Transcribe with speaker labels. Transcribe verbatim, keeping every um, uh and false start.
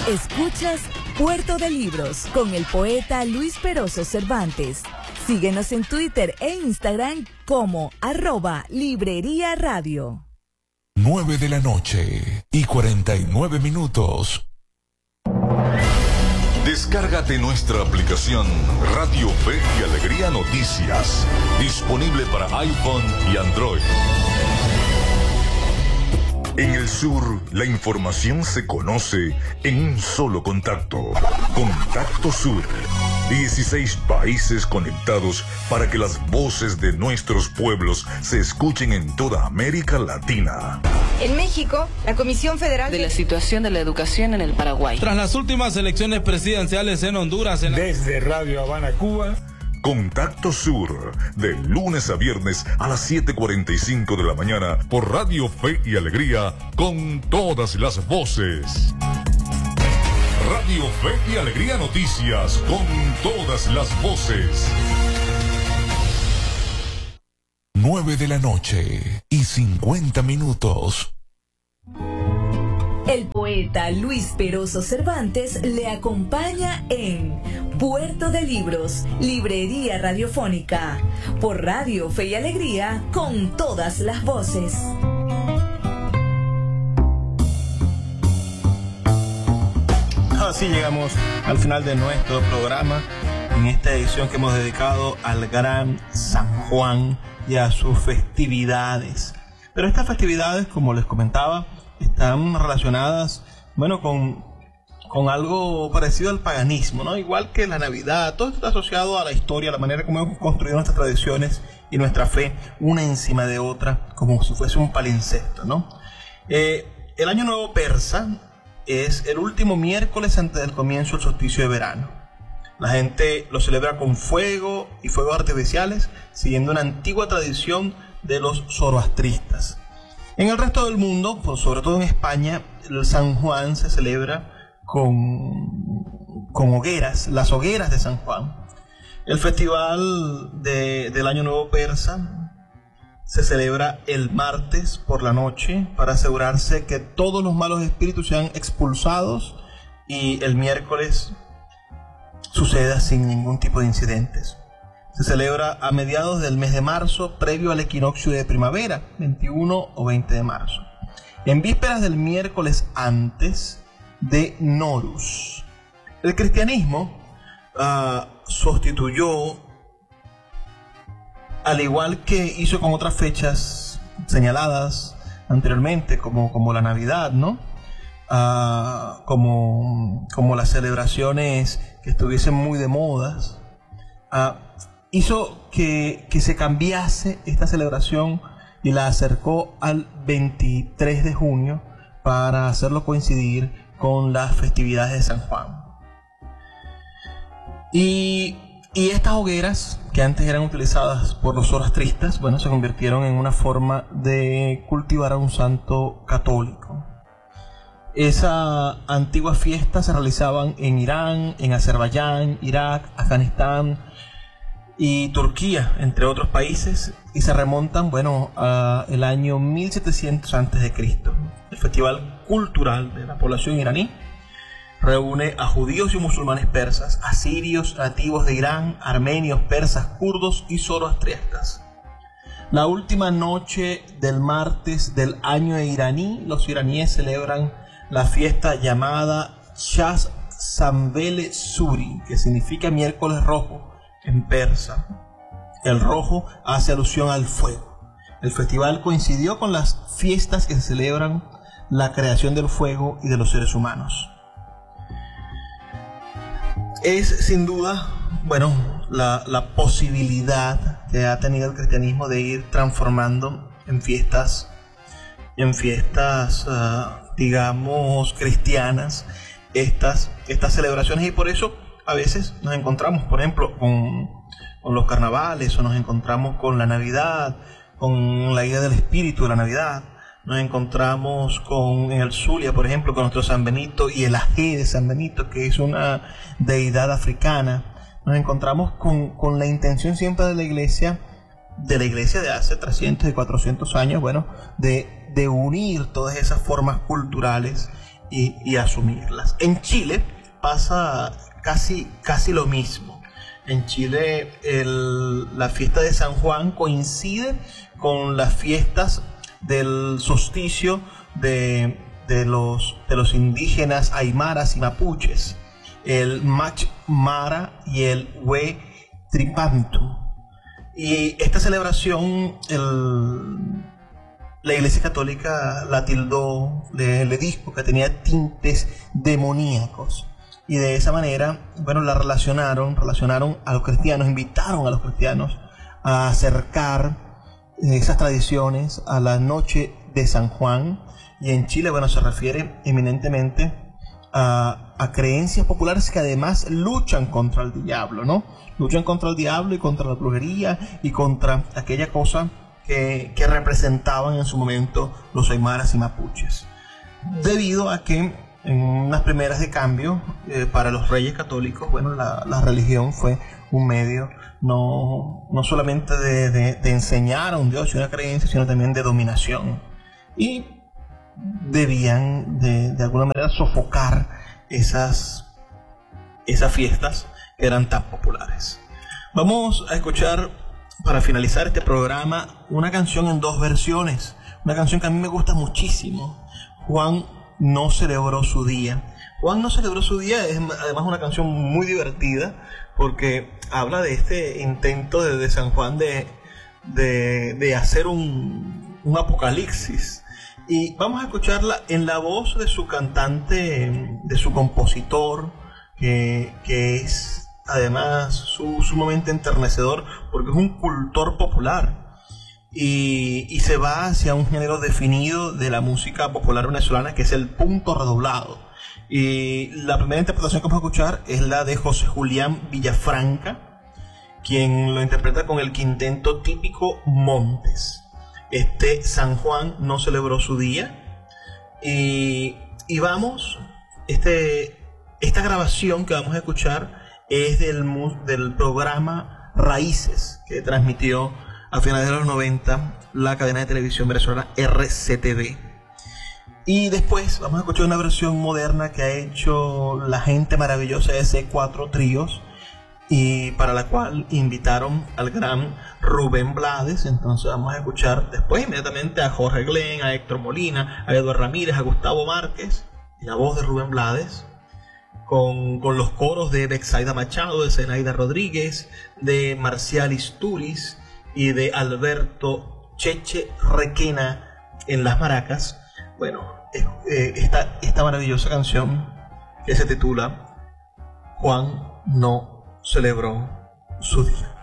Speaker 1: Escuchas Puerto de Libros con el poeta Luis Peroso Cervantes. Síguenos en Twitter e Instagram como arroba Librería Radio.
Speaker 2: nueve de la noche y cuarenta y nueve minutos. Descárgate nuestra aplicación Radio Fe y Alegría Noticias, disponible para iPhone y Android. En el sur, la información se conoce en un solo contacto. Contacto Sur. dieciséis países conectados para que las voces de nuestros pueblos se escuchen en toda América Latina.
Speaker 3: En México, la Comisión Federal
Speaker 4: de la situación de la educación en el Paraguay.
Speaker 5: Tras las últimas elecciones presidenciales en Honduras. En la...
Speaker 6: Desde Radio Habana, Cuba.
Speaker 2: Contacto Sur, de lunes a viernes a las siete cuarenta y cinco de la mañana por Radio Fe y Alegría, con todas las voces. Radio Fe y Alegría Noticias, con todas las voces. nueve de la noche y cincuenta minutos.
Speaker 1: El poeta Luis Peroso Cervantes le acompaña en Puerto de Libros, Librería Radiofónica, por Radio Fe y Alegría, con todas las voces.
Speaker 7: Así llegamos al final de nuestro programa, en esta edición que hemos dedicado al gran San Juan y a sus festividades. Pero estas festividades, como les comentaba, están relacionadas, bueno, con, con algo parecido al paganismo, ¿no? Igual que la Navidad, todo esto está asociado a la historia, a la manera como hemos construido nuestras tradiciones y nuestra fe, una encima de otra, como si fuese un palimpsesto, ¿no? Eh, el Año Nuevo Persa es el último miércoles antes del comienzo del solsticio de verano. La gente lo celebra con fuego y fuegos artificiales, siguiendo una antigua tradición de los zoroastristas. En el resto del mundo, pues sobre todo en España, el San Juan se celebra con, con hogueras, las hogueras de San Juan. El festival de, del Año Nuevo Persa se celebra el martes por la noche para asegurarse que todos los malos espíritus sean expulsados y el miércoles suceda sin ningún tipo de incidentes. Se celebra a mediados del mes de marzo, previo al equinoccio de primavera, veintiuno o veinte de marzo. En vísperas del miércoles antes de Norus. El cristianismo uh, sustituyó, al igual que hizo con otras fechas señaladas anteriormente, como, como la Navidad, ¿no? Uh, como, como las celebraciones que estuviesen muy de modas, uh, hizo que, que se cambiase esta celebración y la acercó al veintitrés de junio para hacerlo coincidir con las festividades de San Juan. Y, y estas hogueras, que antes eran utilizadas por los zoroastristas, bueno, se convirtieron en una forma de cultivar a un santo católico. Esa antigua fiesta se realizaban en Irán, en Azerbaiyán, Irak, Afganistán y Turquía, entre otros países, y se remontan, bueno, al año mil setecientos antes de Cristo. El festival cultural de la población iraní reúne a judíos y musulmanes persas, asirios, nativos de Irán, armenios, persas, kurdos y zoroastristas. La última noche del martes del año iraní, los iraníes celebran la fiesta llamada Shaz Sambele Suri, que significa miércoles rojo en persa. El rojo hace alusión al fuego. El festival coincidió con las fiestas que se celebran la creación del fuego y de los seres humanos. Es sin duda, bueno, la, la posibilidad que ha tenido el cristianismo de ir transformando en fiestas, en fiestas, uh, digamos, cristianas, estas, estas celebraciones, y por eso a veces nos encontramos, por ejemplo, con, con los carnavales, o nos encontramos con la Navidad, con la idea del espíritu de la Navidad. Nos encontramos con en el Zulia, por ejemplo, con nuestro San Benito y el ají de San Benito, que es una deidad africana. Nos encontramos con, con la intención siempre de la iglesia, de la iglesia de hace trescientos y cuatrocientos años, bueno, de, de unir todas esas formas culturales y, y asumirlas. En Chile pasa casi, casi lo mismo. En Chile el, la fiesta de San Juan coincide con las fiestas del solsticio de, de, los, de los indígenas aymaras y mapuches, el Mach Mara y el Hue Tripantu. Y esta celebración el, la Iglesia Católica la tildó, le, le dijo que tenía tintes demoníacos. Y de esa manera, bueno, la relacionaron, relacionaron a los cristianos, invitaron a los cristianos a acercar esas tradiciones a la noche de San Juan. Y en Chile, bueno, se refiere eminentemente a, a creencias populares que además luchan contra el diablo, ¿no? Luchan contra el diablo y contra la brujería y contra aquella cosa que, que representaban en su momento los aymaras y mapuches. Debido a que en unas primeras de cambio, eh, para los reyes católicos, bueno, la, la religión fue un medio no, no solamente de, de, de enseñar a un Dios y una creencia, sino también de dominación. Y debían de, de alguna manera sofocar esas, esas fiestas que eran tan populares. Vamos a escuchar, para finalizar este programa, una canción en dos versiones. Una canción que a mí me gusta muchísimo. Juan no celebró su día. Juan no celebró su día es además una canción muy divertida porque habla de este intento de, de San Juan de, de, de hacer un, un apocalipsis. Y vamos a escucharla en la voz de su cantante, de su compositor, que, que es además su, sumamente enternecedor porque es un cultor popular. Y, y se va hacia un género definido de la música popular venezolana que es el punto redoblado. Y la primera interpretación que vamos a escuchar es la de José Julián Villafranca, quien lo interpreta con el quinteto típico Montes. Este San Juan no celebró su día. Y, y vamos, este, esta grabación que vamos a escuchar es del, del programa Raíces que transmitió a finales de los noventa la cadena de televisión venezolana R C T V. Y después vamos a escuchar una versión moderna que ha hecho la gente maravillosa de C cuatro Tríos y para la cual invitaron al gran Rubén Blades. Entonces vamos a escuchar después inmediatamente a Jorge Glenn, a Héctor Molina, a Eduardo Ramírez, a Gustavo Márquez y la voz de Rubén Blades con, con los coros de Bexaida Machado, de Zenaida Rodríguez, de Marcial Isturiz y de Alberto Cheche Requena en las maracas. Bueno, eh, esta, esta maravillosa canción que se titula Juan no celebró su día.